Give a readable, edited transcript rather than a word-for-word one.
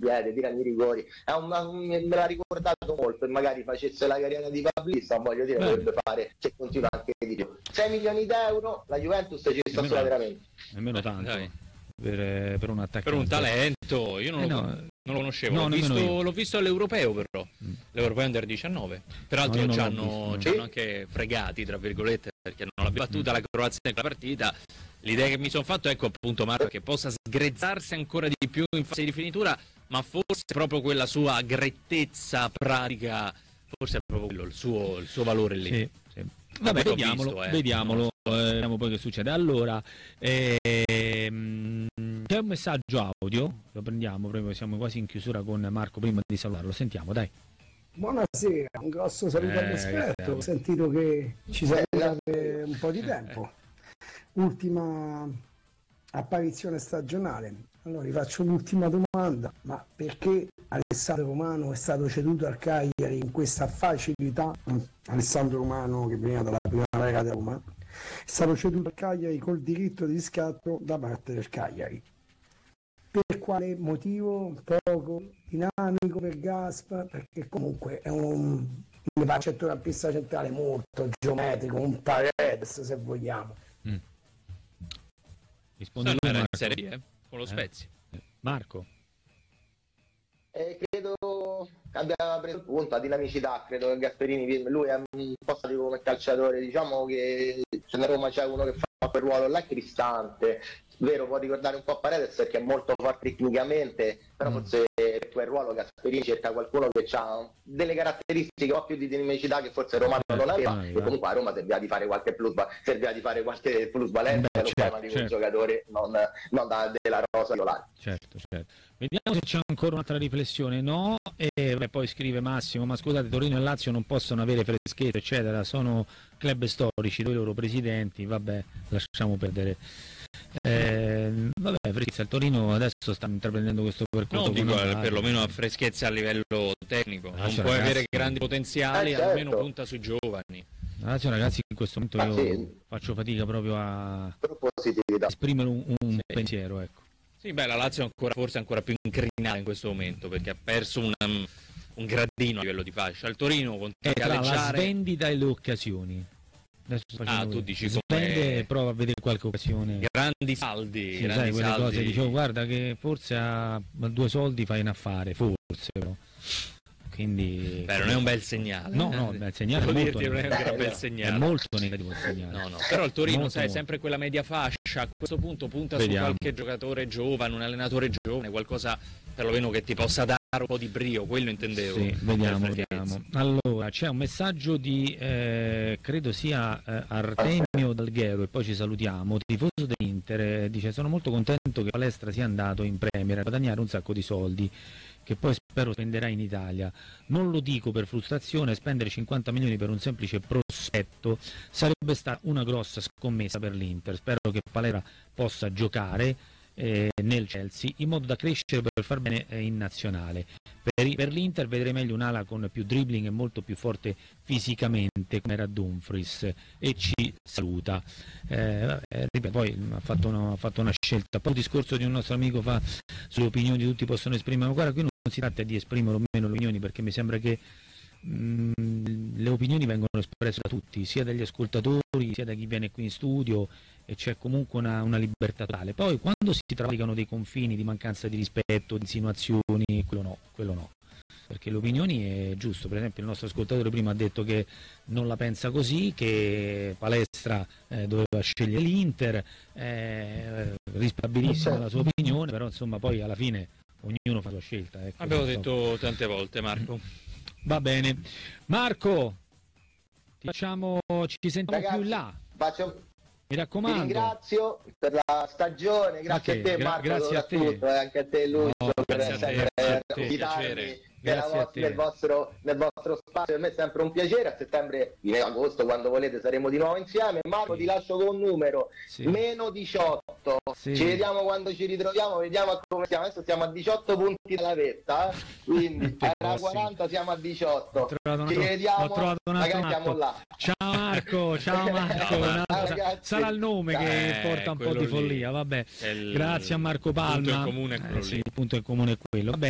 piede, tirano i rigori, me l'ha ricordato molto, e magari facesse la carriera di Pablista, voglio dire, dovrebbe fare, se continua anche di più. 6 milioni di euro, la Juventus ci sta sulla veramente. Nemmeno tanto. Per un attaccante, per un talento, io non lo conoscevo, l'ho visto all'europeo, però l'europeo under 19, peraltro ci hanno anche fregati tra virgolette, perché non l'abbiamo battuta la Croazia nella partita. L'idea che mi sono fatto, ecco appunto Marco, che possa sgrezzarsi ancora di più in fase di rifinitura, ma forse proprio quella sua grettezza pratica, forse è proprio quello il suo valore lì. Sì. Vabbè, vediamolo, vediamo poi che succede. Allora, c'è un messaggio audio, lo prendiamo, proprio siamo quasi in chiusura con Marco, prima di salutarlo, sentiamo, dai. Buonasera, un grosso saluto all'esperto, ho sentito che ci sei da un po' di tempo. Ultima apparizione stagionale, allora vi faccio l'ultima domanda: ma perché Alessandro Romano è stato ceduto al Cagliari in questa facilità? Alessandro Romano, che veniva dalla Primavera di Roma, è stato ceduto al Cagliari col diritto di riscatto da parte del Cagliari. Per quale motivo? Poco dinamico per Gaspa, perché comunque è un centrocampista centrale molto geometrico, un Paredes se vogliamo. Risponde in Serie B, con lo Spezia. Marco. Credo che abbia preso il punto, la dinamicità, credo che Gasperini, lui è un po' statico come calciatore, diciamo che se nella Roma c'è uno che fa quel ruolo là, è Cristante, vero, può ricordare un po' Paredes perché è molto forte tecnicamente, però forse per quel ruolo Gasperini cerca qualcuno che ha delle caratteristiche un po' più di dinamicità che forse Romano non aveva, e comunque a Roma serviva di fare qualche plusvalenza, un giocatore non della rosa violare. Certo. Vediamo se c'è ancora un'altra riflessione. No, e poi scrive Massimo: ma scusate, Torino e Lazio non possono avere freschezza eccetera, sono club storici, dove i loro presidenti, vabbè, lasciamo perdere. Vabbè, Frizza, il Torino adesso sta intraprendendo questo percorso. No, dico, perlomeno a freschezza a livello tecnico, non puoi avere grandi potenziali, almeno punta sui giovani. La Lazio, ragazzi, in questo momento io faccio fatica proprio a esprimere un pensiero, ecco. Sì, beh, la Lazio è forse ancora più incrinata in questo momento, perché ha perso un gradino a livello di fascia. Il Torino continua a galleggiare. La svendita e le occasioni. Tu dici come prova a vedere qualche occasione, grandi saldi, sì, sai, quelle cose, dicevo, guarda che forse a 2 soldi fai un affare, forse, però. Quindi non è un bel segnale. No, il segnale è molto bel segnale. È molto negativo il segnale. No. Però il Torino, sai, è sempre quella media fascia. A questo punto punta su qualche giocatore giovane, un allenatore giovane, qualcosa perlomeno che ti possa dare un po' di brio, quello intendevo. Sì, vediamo. Allora, c'è un messaggio di credo sia Artemio Dalghero, e poi ci salutiamo, tifoso dell'Inter, dice: sono molto contento che Palestra sia andato in Premier a guadagnare un sacco di soldi che poi spero spenderà in Italia. Non lo dico per frustrazione, spendere 50 milioni per un semplice prospetto sarebbe stata una grossa scommessa per l'Inter. Spero che Palestra possa giocare nel Chelsea in modo da crescere per far bene in nazionale. Per l'Inter vedrei meglio un'ala con più dribbling e molto più forte fisicamente, come era Dumfries, e ci saluta. Poi ha fatto una scelta. Poi il discorso di un nostro amico fa sulle opinioni tutti possono esprimere, guarda, qui non si tratta di esprimere o meno le opinioni, perché mi sembra che le opinioni vengono espresse da tutti, sia dagli ascoltatori sia da chi viene qui in studio, e c'è comunque una libertà totale. Poi quando si travalicano dei confini di mancanza di rispetto, di insinuazioni, quello no, perché le opinioni è giusto. Per esempio il nostro ascoltatore prima ha detto che non la pensa così, che Palestra doveva scegliere l'Inter, rispettabilissima la sua opinione, però insomma poi alla fine ognuno fa la sua scelta, ecco. Abbiamo detto tante volte, Marco. Va bene, Marco, ci sentiamo più in là. Mi raccomando. Ti ringrazio per la stagione, grazie a te Marco, grazie a te. Anche a te Lucio, per sempre invitarmi nel vostro spazio. Per me è sempre un piacere. A settembre, in agosto, quando volete, saremo di nuovo insieme. Marco, ti lascio con un numero, meno 18. Ci vediamo quando ci ritroviamo, vediamo come siamo. Adesso siamo a 18 punti dalla vetta, quindi alla 40 siamo a 18. Ci vediamo, magari siamo là. Ciao Marco, sarà il nome che porta un po' di follia, vabbè. Grazie a Marco Palma. Il punto in comune è quello lì. Il punto in comune è quello. Vabbè.